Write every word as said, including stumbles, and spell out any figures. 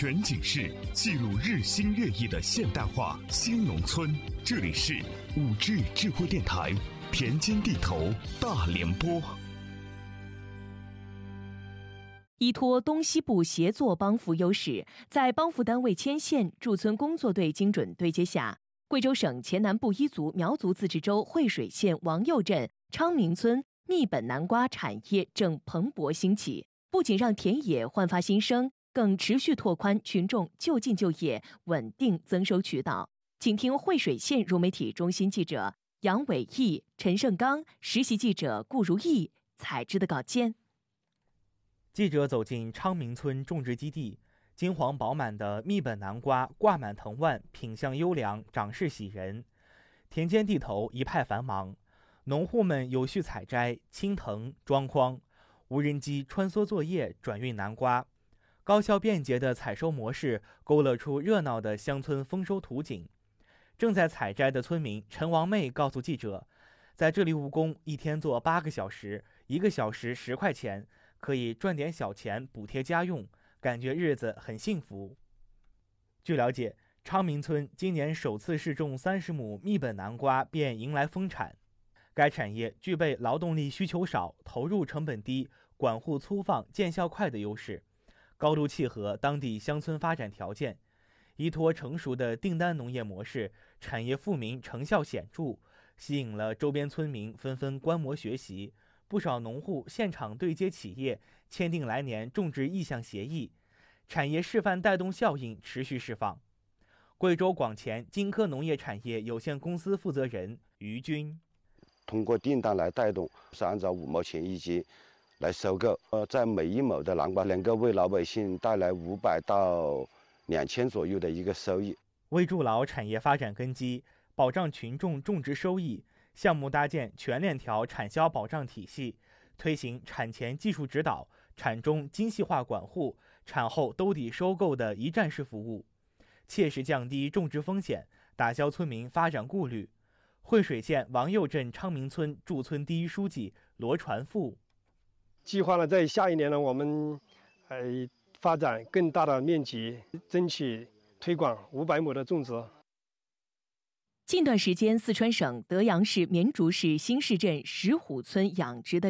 全景式记录日新月异的现代化新农村。这里是五 G 智慧电台田间地头大联播。 依托东西部协作帮扶优势，在帮扶单位牵线驻村工作队精准对接下，贵州省黔南部彝族苗族自治州惠水县王佑镇昌明村密本南瓜产业正蓬勃兴起，不仅让田野焕发新生，更持续拓宽群众就近就业、稳定增收渠道。请听惠水县融媒体中心记者杨伟毅、陈胜刚、实习记者顾如意采制的稿件。 记者走进昌明村种植基地，金黄饱满的密本南瓜挂满藤蔓，品相优良，长势喜人。田间地头一派繁忙，农户们有序采摘、清藤、装筐，无人机穿梭作业，转运南瓜。高效便捷的采收模式勾勒出热闹的乡村丰收图景。正在采摘的村民陈王妹告诉记者，在这里务工一天做八个小时，一个小时十块钱，可以赚点小钱补贴家用，感觉日子很幸福。据了解，昌明村今年首次试种三十亩密本南瓜便迎来丰产。该产业具备劳动力需求少、投入成本低、管护粗放、见效快的优势，高度契合当地乡村发展条件。依托成熟的订单农业模式，产业富民成效显著，吸引了周边村民纷纷观摩学习。不少农户现场对接企业，签订来年种植意向协议，产业示范带动效应持续释放。贵州广黔金科农业产业有限公司负责人于军： 通过订单来带动，是按照五毛钱一斤来收购。呃，在每一亩的南瓜能够为老百姓带来五百到两千左右的一个收益。 为筑牢产业发展根基，保障群众种植收益，项目搭建全链条产销保障体系，推行产前技术指导、产中精细化管护、产后兜底收购的一站式服务，切实降低种植风险，打消村民发展顾虑。惠水县王佑镇昌明村驻村第一书记罗传富： 计划呢，在下一年呢，我们呃发展更大的面积，争取推广五百亩的种植。 近段时间，四川省德阳市绵竹市新市镇石虎村养殖的